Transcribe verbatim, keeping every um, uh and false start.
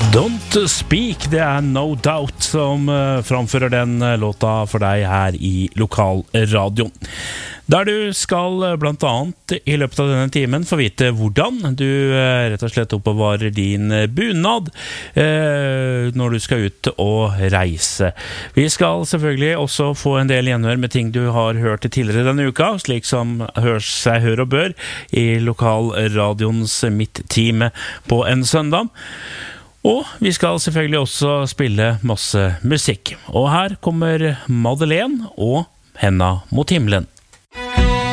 Don't Speak, det er No Doubt som uh, framfører den uh, låta for deg her i lokalradioen. Der du skal uh, blant annet i løpet av denne timen få vite hvordan du uh, rett og slett oppbevarer din uh, bunad uh, når du skal ut og reise. Vi skal selvfølgelig også få en del gjenhør med ting du har hørt tidligere denne uka, slik som hørs seg hør og bør i lokalradions midttime på en søndag. Og vi skal selvfølgelig også spille masse musikk. Og her kommer Madeleine og Henda mot himmelen.